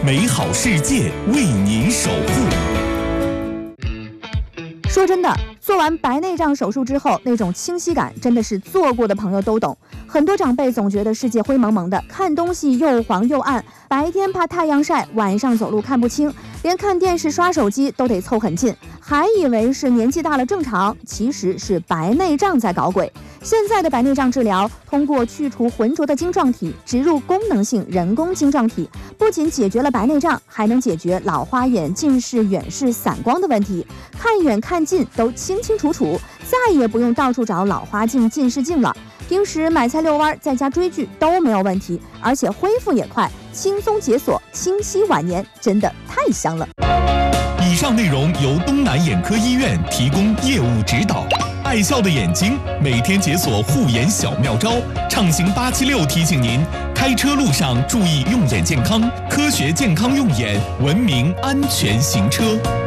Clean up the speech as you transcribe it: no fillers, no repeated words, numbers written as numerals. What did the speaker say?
美好世界为您守护。 说真的，做完白内障手术之后，那种清晰感真的是做过的朋友都懂。很多长辈总觉得世界灰蒙蒙的，看东西又黄又暗，白天怕太阳晒，晚上走路看不清，连看电视刷手机都得凑很近，还以为是年纪大了正常，其实是白内障在搞鬼。现在的白内障治疗，通过去除浑浊的晶状体，植入功能性人工晶状体，不仅解决了白内障，还能解决老花眼、近视、远视、散光的问题，看远看近都清清楚楚，再也不用到处找老花镜、近视镜了。平时买菜遛弯，在家追剧都没有问题，而且恢复也快，轻松解锁，清晰晚年，真的太香了。 以上内容由东南眼科医院提供业务指导。爱笑的眼睛，每天解锁护眼小妙招。畅行876提醒您：开车路上注意用眼健康，科学健康用眼，文明安全行车。